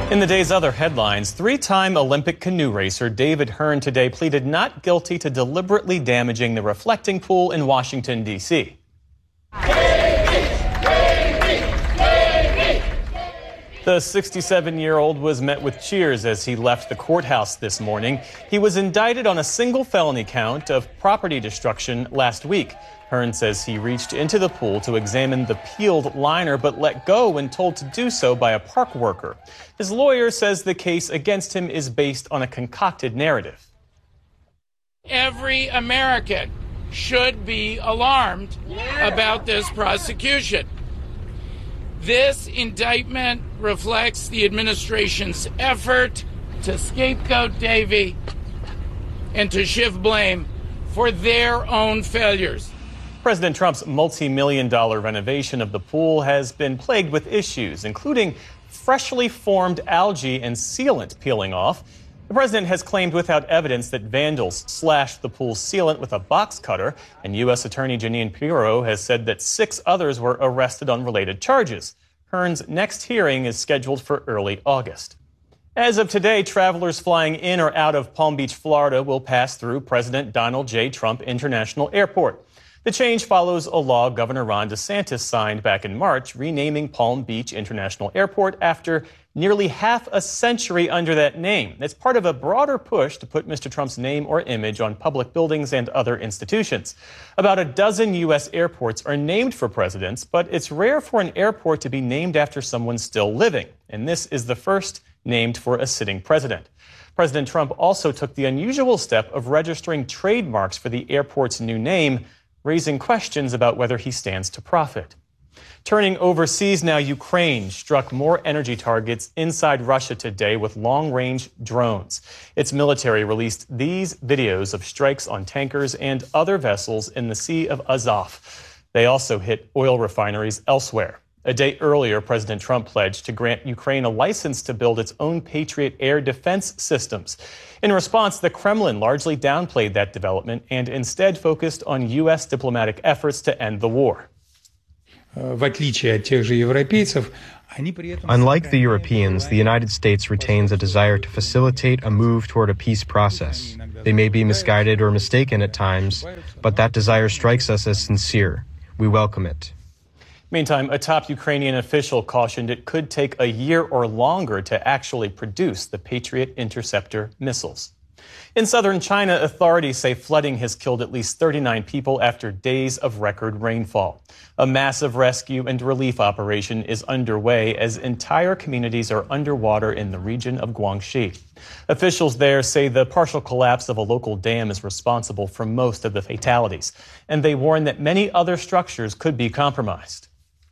In the day's other headlines, three-time Olympic canoe racer David Hearn today pleaded not guilty to deliberately damaging the reflecting pool in Washington, D.C. The 67-year-old was met with cheers as he left the courthouse this morning. He was indicted on a single felony count of property destruction last week. Hearn says he reached into the pool to examine the peeled liner but let go when told to do so by a park worker. His lawyer says the case against him is based on a concocted narrative. Every American should be alarmed about this prosecution. This indictment reflects the administration's effort to scapegoat Davey and to shift blame for their own failures. President Trump's multi-million-dollar renovation of the pool has been plagued with issues, including freshly formed algae and sealant peeling off. The president has claimed without evidence that vandals slashed the pool's sealant with a box cutter, and U.S. Attorney Jeanine Pirro has said that 6 others were arrested on related charges. Hearn's next hearing is scheduled for early August. As of today, travelers flying in or out of Palm Beach, Florida will pass through President Donald J. Trump International Airport. The change follows a law Governor Ron DeSantis signed back in March, renaming Palm Beach International Airport after nearly half a century under that name. It's part of a broader push to put Mr. Trump's name or image on public buildings and other institutions. About a dozen U.S. airports are named for presidents, but it's rare for an airport to be named after someone still living. And this is the first named for a sitting president. President Trump also took the unusual step of registering trademarks for the airport's new name, raising questions about whether he stands to profit. Turning overseas now, Ukraine struck more energy targets inside Russia today with long-range drones. Its military released these videos of strikes on tankers and other vessels in the Sea of Azov. They also hit oil refineries elsewhere. A day earlier, President Trump pledged to grant Ukraine a license to build its own Patriot air defense systems. In response, the Kremlin largely downplayed that development and instead focused on U.S. diplomatic efforts to end the war. Unlike the Europeans, the United States retains a desire to facilitate a move toward a peace process. They may be misguided or mistaken at times, but that desire strikes us as sincere. We welcome it. Meantime, a top Ukrainian official cautioned it could take a year or longer to actually produce the Patriot interceptor missiles. In southern China, authorities say flooding has killed at least 39 people after days of record rainfall. A massive rescue and relief operation is underway as entire communities are underwater in the region of Guangxi. Officials there say the partial collapse of a local dam is responsible for most of the fatalities, and they warn that many other structures could be compromised.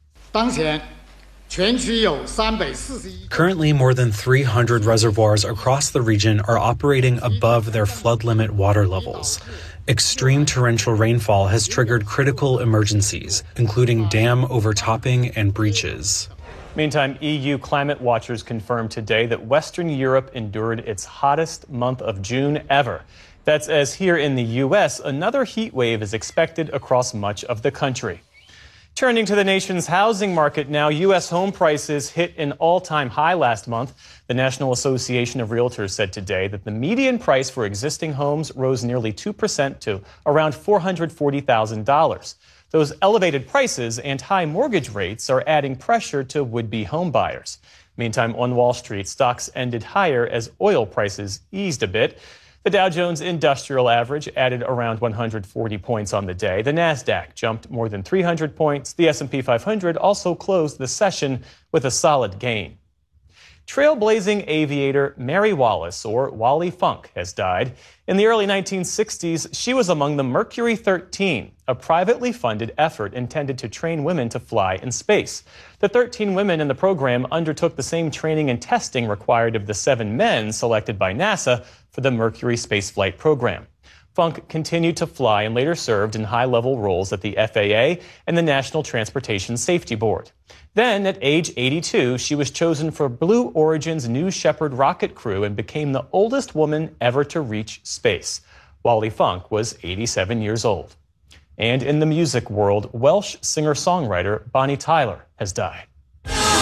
Currently, more than 300 reservoirs across the region are operating above their flood limit water levels. Extreme torrential rainfall has triggered critical emergencies, including dam overtopping and breaches. Meantime, EU climate watchers confirmed today that Western Europe endured its hottest month of June ever. That's as here in the U.S., another heat wave is expected across much of the country. Turning to the nation's housing market now, U.S. home prices hit an all-time high last month. The National Association of Realtors said today that the median price for existing homes rose nearly 2% to around $440,000. Those elevated prices and high mortgage rates are adding pressure to would-be home buyers. Meantime, on Wall Street, stocks ended higher as oil prices eased a bit. The Dow Jones Industrial Average added around 140 points on the day. The Nasdaq jumped more than 300 points. The S&P 500 also closed the session with a solid gain. Trailblazing aviator Mary Wallace, or Wally Funk, has died. In the early 1960s, she was among the Mercury 13, a privately funded effort intended to train women to fly in space. The 13 women in the program undertook the same training and testing required of the 7 men selected by NASA for the Mercury spaceflight program. Funk continued to fly and later served in high-level roles at the FAA and the National Transportation Safety Board. Then, at age 82, she was chosen for Blue Origin's New Shepard rocket crew and became the oldest woman ever to reach space. Wally Funk was 87 years old. And in the music world, Welsh singer-songwriter Bonnie Tyler has died.